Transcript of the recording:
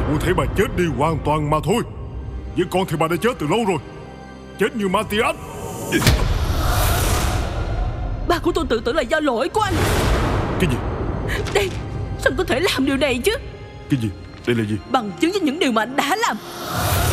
Cụ thể bà chết đi hoàn toàn mà thôi. Với con thì bà đã chết từ lâu rồi, chết như Matias. Ba của tôi tự tử là do lỗi của anh. Cái gì? Đây, sao có thể làm điều này chứ? Cái gì? Đây là gì? Bằng chứng với những điều mà anh đã làm.